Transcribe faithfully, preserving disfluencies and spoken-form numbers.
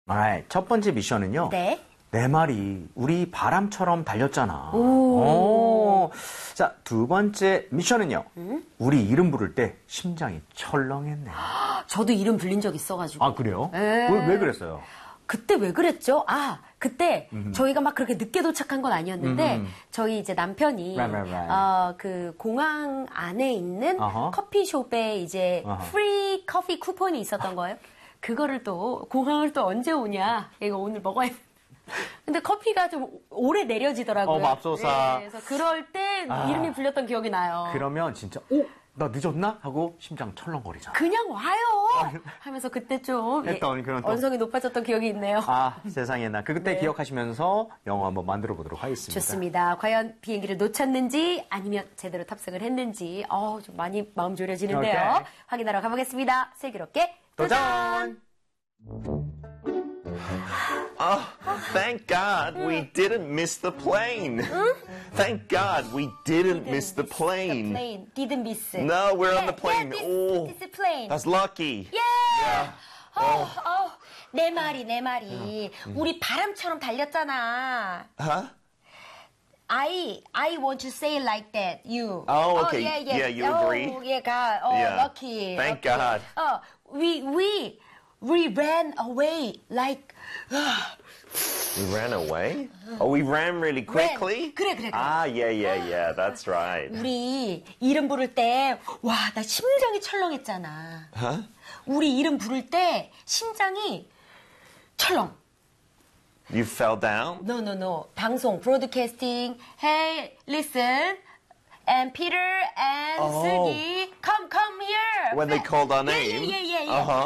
Alright, 첫 번째 미션은요. 네. 내 말이 우리 바람처럼 달렸잖아. 오. 오. 자, 두 번째 미션은요. 음? 우리 이름 부를 때 심장이 철렁했네. 저도 이름 불린 적 있어가지고. 아, 그래요? 네. 왜, 왜 그랬어요? 그때 왜 그랬죠? 아, 그때 음흠. 저희가 막 그렇게 늦게 도착한 건 아니었는데 음흠. 저희 이제 남편이 Right, right, right. 어, 그 공항 안에 있는 어허. 커피숍에 이제 어허. 프리 커피 쿠폰이 있었던 거예요. 그거를 또 공항을 또 언제 오냐? 이거 오늘 먹어야 돼. 근데 커피가 좀 오래 내려지더라고요. 어, 맙소사. 네, 그래서 그럴 때 아. 이름이 불렸던 기억이 나요. 그러면 진짜, 오, 나 늦었나? 하고 심장 철렁거리잖아. 그냥 와요! 하면서 그때 좀 했던 예, 그런 또- 언성이 높아졌던 기억이 있네요. 아, 세상에 나. 그때 네. 기억하시면서 영어 한번 만들어 보도록 하겠습니다. 좋습니다. 과연 비행기를 놓쳤는지 아니면 제대로 탑승을 했는지 어, 좀 많이 마음 졸여지는데요. 오케이. 확인하러 가보겠습니다. 슬기롭게 도전! 도전! Oh, thank God we didn't miss the plane. Thank God we didn't miss the plane. plane. Didn't miss. No, we're on Yeah, the plane. yeah, this, Oh, this is plane. that's lucky. Yeah. 어, 어, 내 말이 내 말이 우리 바람처럼 달렸잖아. Huh? I I want to say like that. You. Oh, okay. yeah, yeah. Yeah, you oh, agree? Yeah, God. Oh, Yeah. lucky. Thank lucky. God. Oh, we we we ran away like We ran away? Oh, we ran really quickly? 그래, 그래, 그래. Ah, yeah, yeah, yeah. That's right. 우리 이름 부를 때 와, 나 심장이 철렁했잖아. Huh? 우리 이름 부를 때 심장이 철렁. You fell down? No, no, no. 방송, broadcasting. Hey, listen. And Peter and Oh. Sugi, come, come here. When they called our Yeah, name? Yeah, yeah, yeah, yeah. Uh-huh.